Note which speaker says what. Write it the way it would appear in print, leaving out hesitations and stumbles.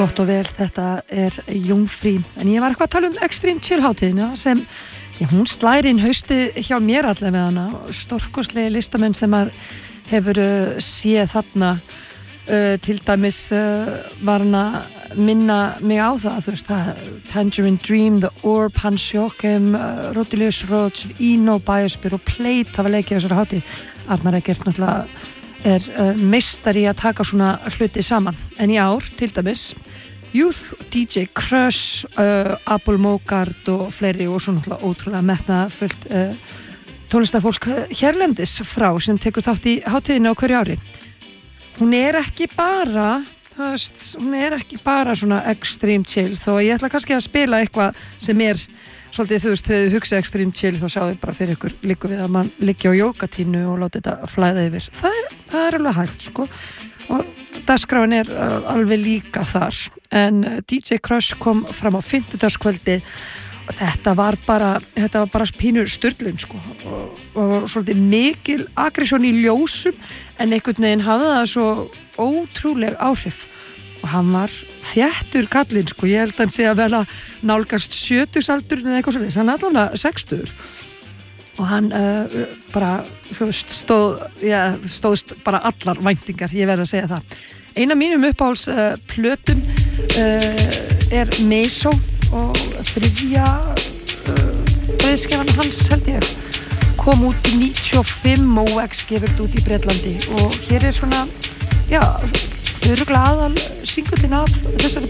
Speaker 1: Gott og vel, þetta Jungfrí. En ég var eitthvað að tala Extreme Chill hátíðina sem, hún slær inn haustið hjá mér allavega með hana. Stórkostlegi listamenn sem hefur séð þarna. Til dæmis var hann að minna mig á það, þú veist það, Tangerine Dream, The Orb, Hans Joachim, Rodelius Roach, Eno, Biosphere og Plate hafa leikið þessari hátíð. Arnar Eggert náttúrulega meistari að taka svona hluti saman. En í ár, til dæmis, Youth, DJ Crush, Apple Mogart og fleiri og svo náttúrulega ótrúlega metnaðfullt tónlistarfólk hérlendis frá sem tekur þátt í hátíðinni á hverju ári. Hún ekki bara, þú veist, hún ekki bara svona extreme chill, þó ég ætla kannski að spila eitthvað sem svolítið, þú veist, þegar þið hugsa extreme chill þá sjáðu bara fyrir ykkur líku við að mann liggi á jógatínu og láti þetta flæða yfir. Það alveg hægt, sko. Og dagskráin alveg líka þar. En DJ Crush kom fram á 50-dagskvöldið og þetta var bara pínu sturlun, sko. Og svolítið mikil aggression í ljósum en einhvern veginn hafði það svo ótrúleg áhrif. Og hann var þéttur kallinn, sko. Ég held að hann sé að vera nálgast 70-aldur eða eitthvað svolítið. Hann allavega 60. Og hann bara, þú veist, stóðst bara allar væntingar, ég verð að segja það. Ein af mínum uppáhalds plötum Meso og þriðja breiðskefan hans, held ég, kom út í 95 og X gefur út í Bretlandi og hér svona, örugglega aðal singullinn af þessari